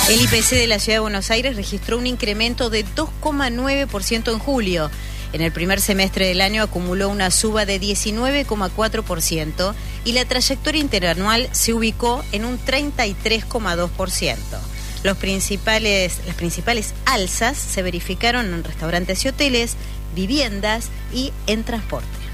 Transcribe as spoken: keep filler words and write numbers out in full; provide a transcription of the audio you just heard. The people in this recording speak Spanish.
El I P C de la Ciudad de Buenos Aires registró un incremento de dos coma nueve por ciento en julio. En el primer semestre del año acumuló una suba de diecinueve coma cuatro por ciento y la trayectoria interanual se ubicó en un treinta y tres coma dos por ciento. Los principales, las principales alzas se verificaron en restaurantes y hoteles, viviendas y en transporte.